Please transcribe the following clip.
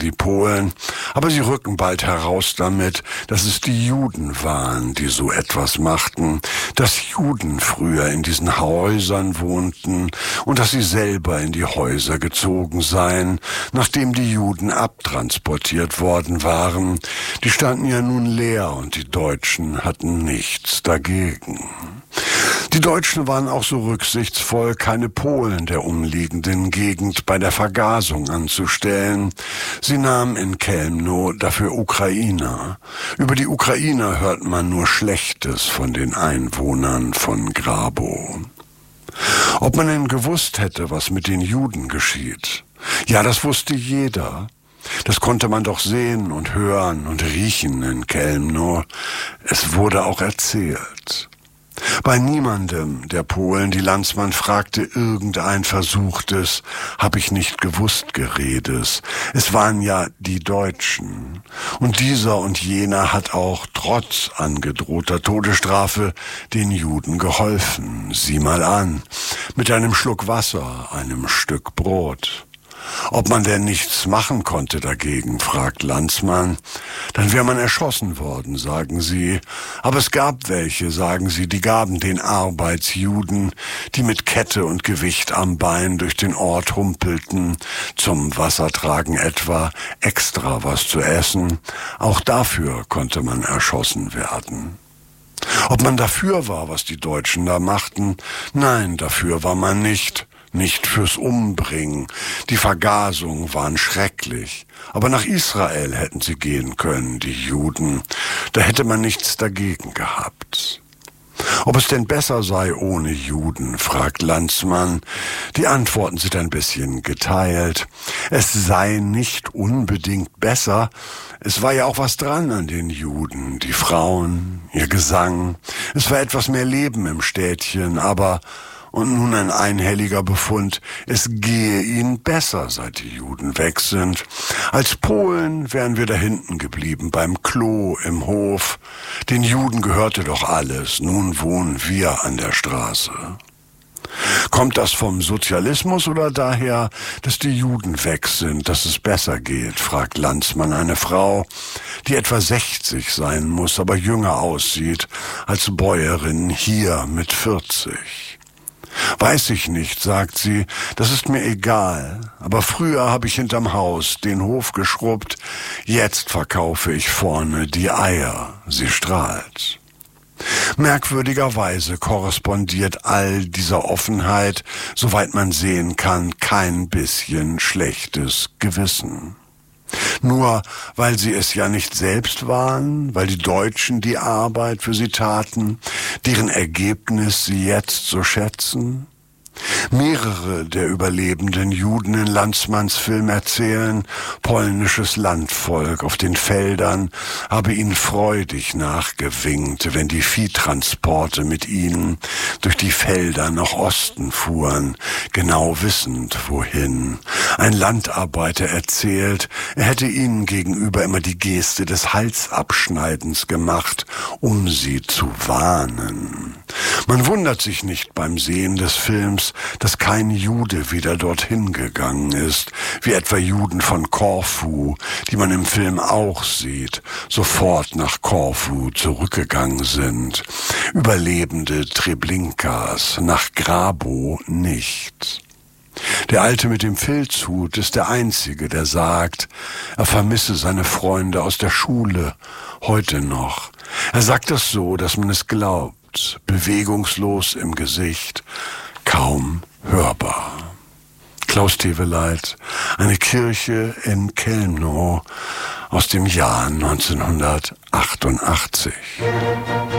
die Polen, aber sie rücken bald heraus damit, dass es die Juden waren, die so etwas machten, dass Juden früher in diesen Häusern wohnten und dass sie selber in die Häuser gezogen seien, nachdem die Juden abtransportiert worden waren. Die standen ja nun leer und die Deutschen hatten nichts dagegen. Die Deutschen waren auch so rücksichtsvoll, keine Polen der umliegenden Gegend bei der Vergasung anzustellen. Sie nahmen in Chełmno dafür Ukrainer. Über die Ukrainer hört man nur Schlechtes von den Einwohnern von Grabow. Ob man denn gewusst hätte, was mit den Juden geschieht? Ja, das wusste jeder. Das konnte man doch sehen und hören und riechen in Chełmno. Es wurde auch erzählt. Bei niemandem der Polen, die Landsmann fragte, irgendein versuchtes, hab ich nicht gewusst Geredes. Es waren ja die Deutschen. Und dieser und jener hat auch trotz angedrohter Todesstrafe den Juden geholfen. Sieh mal an, mit einem Schluck Wasser, einem Stück Brot. Ob man denn nichts machen konnte dagegen, fragt Landsmann. Dann wäre man erschossen worden, sagen sie. Aber es gab welche, sagen sie, die gaben den Arbeitsjuden, die mit Kette und Gewicht am Bein durch den Ort humpelten, zum Wassertragen etwa, extra was zu essen. Auch dafür konnte man erschossen werden. Ob man dafür war, was die Deutschen da machten? Nein, dafür war man nicht. Nicht fürs Umbringen. Die Vergasungen waren schrecklich. Aber nach Israel hätten sie gehen können, die Juden. Da hätte man nichts dagegen gehabt. Ob es denn besser sei ohne Juden, fragt Landsmann. Die Antworten sind ein bisschen geteilt. Es sei nicht unbedingt besser. Es war ja auch was dran an den Juden. Die Frauen, ihr Gesang. Es war etwas mehr Leben im Städtchen, aber... Und nun ein einhelliger Befund, es gehe ihnen besser, seit die Juden weg sind. Als Polen wären wir da hinten geblieben, beim Klo im Hof. Den Juden gehörte doch alles, nun wohnen wir an der Straße. Kommt das vom Sozialismus oder daher, dass die Juden weg sind, dass es besser geht, fragt Landsmann eine Frau, die etwa 60 sein muss, aber jünger aussieht als Bäuerin hier mit 40. Weiß ich nicht, sagt sie, das ist mir egal. Aber früher habe ich hinterm Haus den Hof geschrubbt, jetzt verkaufe ich vorne die Eier. Sie strahlt. Merkwürdigerweise korrespondiert all dieser Offenheit, soweit man sehen kann, kein bisschen schlechtes Gewissen. Nur weil sie es ja nicht selbst waren, weil die Deutschen die Arbeit für sie taten, deren Ergebnis sie jetzt so schätzen? Mehrere der überlebenden Juden in Landsmanns Film erzählen, polnisches Landvolk auf den Feldern habe ihnen freudig nachgewinkt, wenn die Viehtransporte mit ihnen durch die Felder nach Osten fuhren, genau wissend wohin. Ein Landarbeiter erzählt, er hätte ihnen gegenüber immer die Geste des Halsabschneidens gemacht, um sie zu warnen. Man wundert sich nicht beim Sehen des Films, dass kein Jude wieder dorthin gegangen ist, wie etwa Juden von Korfu, die man im Film auch sieht, sofort nach Korfu zurückgegangen sind. Überlebende Treblinkas, nach Grabow nicht. Der Alte mit dem Filzhut ist der Einzige, der sagt, er vermisse seine Freunde aus der Schule, heute noch. Er sagt das so, dass man es glaubt, bewegungslos im Gesicht, kaum hörbar. Klaus Teweleit, eine Kirche in Chełmno aus dem Jahr 1988.